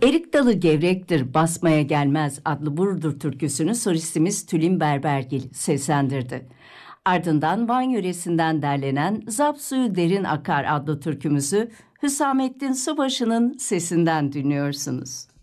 Erik dalı gevrektir, basmaya gelmez adlı Burdur türküsünü solistimiz Tülin Berbergil seslendirdi. Ardından Van yöresinden derlenen Zap suyu derin akar adlı türkümüzü Hüsamettin Subaşı'nın sesinden dinliyorsunuz.